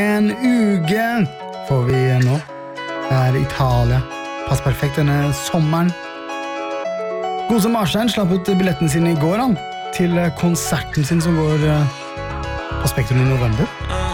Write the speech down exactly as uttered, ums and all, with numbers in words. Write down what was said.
En uke får vi nå. Det er Italia. Pass perfekt denne sommeren. God som Marstein slapp ut billettene sine i går han, til konserten sin som går på Spektrum i november.